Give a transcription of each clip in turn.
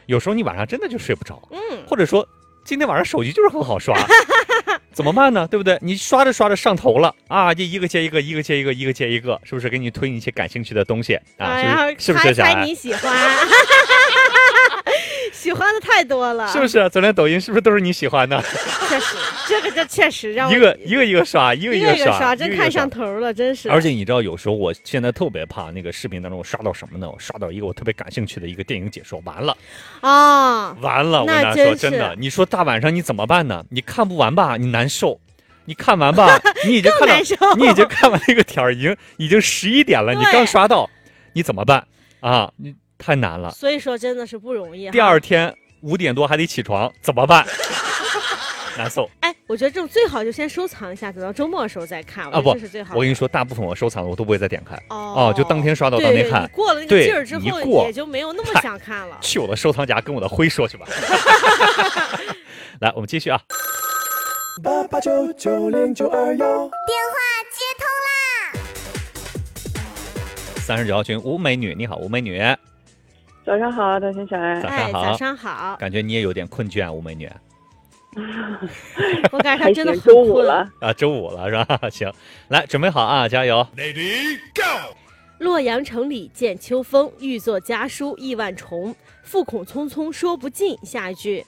有时候你晚上真的就睡不着，或者说今天晚上手机就是很好刷，怎么办呢？对不对？你刷着刷着上头了啊，就一个接一个，一个接一个，一个接一个，是不是给你推你一些感兴趣的东西啊？是不是小猜你喜欢？喜欢的太多了， 是不是？昨天抖音是不是都是你喜欢的？ 确实，这个确实让我一个刷，一个刷， 真看上头了，真是。 而且你知道，有时候我现在特别怕那个视频当中我刷到什么呢？我刷到一个我特别感兴趣的一个电影解说，完了啊，完了！我跟他说真的，你说大晚上你怎么办呢？你看不完吧，你难受；你看完吧，你已经看完那个条已经11点了，你刚刷到，你怎么办啊？你太难了。 所以说真的是不容易。 第二天5点多还得起床，怎么办？难受。 哎，我觉得这种最好就先收藏一下，等到周末的时候再看。 啊不， 这是最好的。 我跟你说，大部分我收藏了，我都不会再点开。哦，就当天刷到当天看。 过了那个劲儿之后，也就没有那么想看了。 去我的收藏夹跟我的灰说去吧。来，我们继续啊。88990921，电话接通啦。30号群吴美女，你好，吴美女。 早上好，大天小爱。 早上好。 感觉你也有点困倦，吴美女。 我感觉他真的很周五了啊，周五了是吧？行，来准备好啊，加油 ，Lady Go！ 洛阳城里见秋风，欲作家书亿万重，复恐匆匆说不尽。下一句。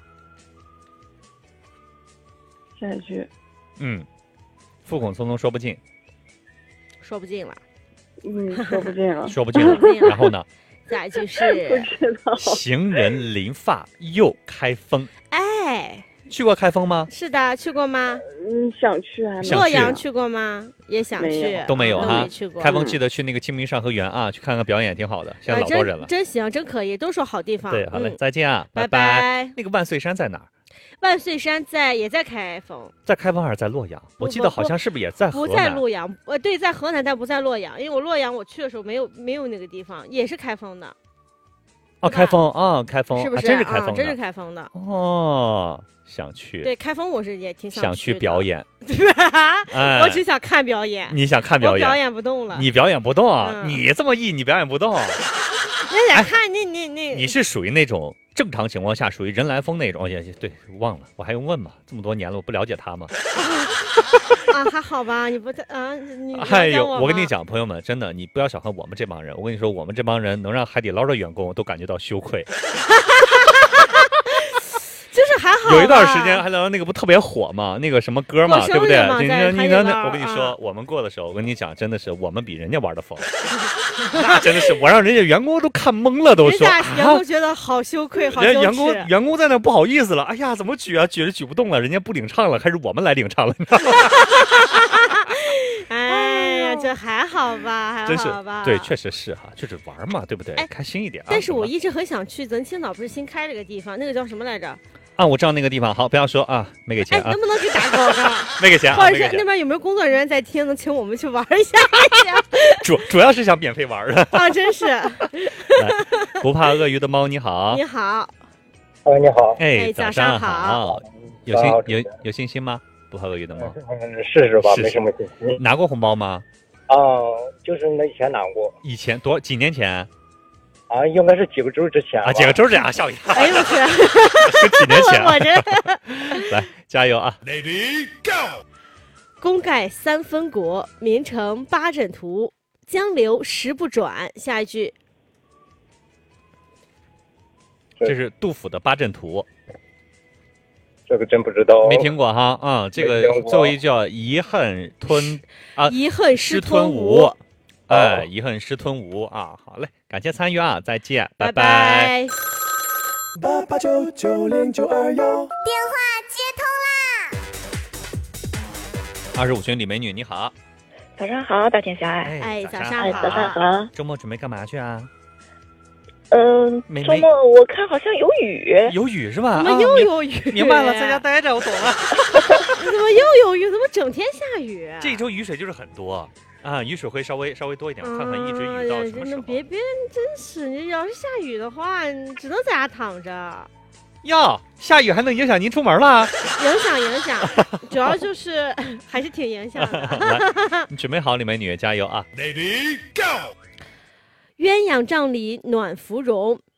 下一句。 复恐匆匆说不尽。 说不尽了。 说不尽了。 说不尽了。然后呢？ 下一句是行人临发又开封。 哎， 去过开封吗？ 是的，去过吗？ 想去啊。 洛阳去过吗？也想去。 都没有哈。 去过。 开封记得去那个清明上河园啊，去看看表演挺好的。现在老多人了。 真行，真可以，都说好地方。 对，好嘞，再见啊， 拜拜。那个万岁山在哪儿？ 万岁山也在开封， 在开封还是在洛阳？我记得好像是不是也在河南？ 不在洛阳，对，在河南，但不在洛阳，因为我洛阳我去的时候没有那个地方，也是开封的。 哦，开封啊，开封是不是？ 真是开封的， 真是开封的。 哦，想去。 对，开封我是也挺想去表演。 我只想看表演。 你想看表演？ 我表演不动了。 你表演不动啊？你这么你表演不动？ 那得看你是属于那种正常情况下属于人来疯那种。对，忘了，我还用问吗？这么多年了，我不了解他吗？ 啊，还好吧，你不你哎呦，我跟你讲，朋友们，真的，你不要小看我们这帮人。我跟你说，我们这帮人能让海底捞的员工都感觉到羞愧。 就是还好。 有一段时间海底捞那个不特别火嘛，那个什么歌嘛，对不对？我跟你说，我们过的时候，我跟你讲，真的是我们比人家玩的疯。那真的是，我让人家员工都看懵了，都说员工觉得好羞愧，好羞耻。 员工在那不好意思了，哎呀，怎么举啊？举着举不动了，人家不领唱了，开始我们来领唱了。 哎呀，这还好吧，还好吧？ 对，确实是哈，就是玩嘛，对不对？开心一点。 但是我一直很想去，咱青岛不是新开了个地方，那个叫什么来着？ 啊，我知道那个地方。好，不要说啊，没给钱啊。 能不能给打广告？ 没给钱啊。 或者是那边有没有工作人员在听，能请我们去玩一下？ 主要是想免费玩的啊，真是。 不怕鳄鱼的猫，你好。 你好。 你好。 哎， 早上好。 有信心吗？不怕鳄鱼的猫。 试试吧，没什么信心。 拿过红包吗？ 就是那以前拿过。 以前几年前？ 啊，应该是几个周之前啊，几个周之前，吓我一跳！ 哎呦我去， 是几年前？ 我这来加油啊 ！Lady Go！ 功盖3分国，名成8阵图，江流石不转。下一句， 这是杜甫的8阵图。 这个真不知道， 没听过哈啊！这个最后一句叫遗恨失吞吴。哎，遗恨失吞吴啊！好嘞，感谢参与啊，再见，拜拜。 88990921， 电话接通啦！25群李美女，你好。 早上好，大天小爱。 哎，早上好。 早上好。 周末准备干嘛去啊？ 周末我看好像有雨。 有雨是吧？ 怎么又有雨？ 明白了，在家待着，我懂了。 怎么又有雨？怎么整天下雨？ 这一周雨水就是很多。啊，雨水会稍微多一点，看看一直雨到什么时候。 别，真是你要是下雨的话，你只能在家躺着。 哟，下雨还能影响您出门了？ 影响，主要就是还是挺影响的。 来，你准备好，李美女，加油啊 ！Lady Go！ 鸳鸯帐里暖芙蓉，